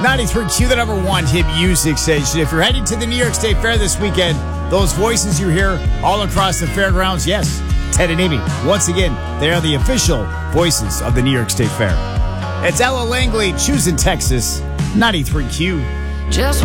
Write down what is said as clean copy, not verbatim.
93Q, the number one hit music station. If you're heading to the New York State Fair this weekend, those voices you hear all across the fairgrounds, yes, Ted and Amy, once again, they are the official voices of the New York State Fair. It's Ella Langley, choosing Texas, 93Q. Just